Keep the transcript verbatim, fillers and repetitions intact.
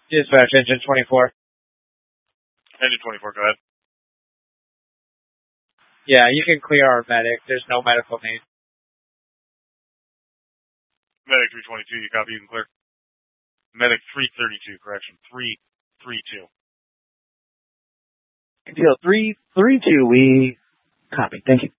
Dispatch, engine twenty-four. Engine twenty-four, go ahead. Yeah, you can clear our medic. There's no medical need. Medic three twenty-two, you copy, you can clear. Medic three thirty-two, correction, three thirty-two. Deal three three two, we copy. Thank you.